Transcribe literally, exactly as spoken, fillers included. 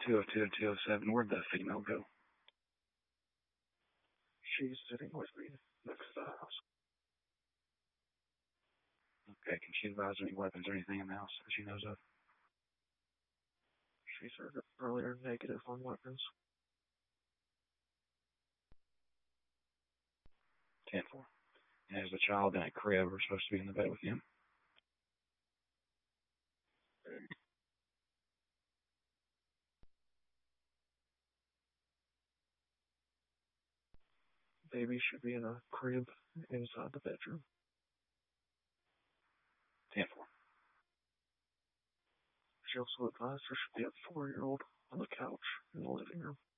two oh two and two oh seven. Where'd the female go? She's sitting with me next to the house. Okay, can she advise any weapons or anything in the house that she knows of? She said earlier negative on weapons. ten four. And is the child in a crib or supposed to be in the bed with him? Baby should be in a crib inside the bedroom. ten four. She also advised there should be a four-year-old on the couch in the living room.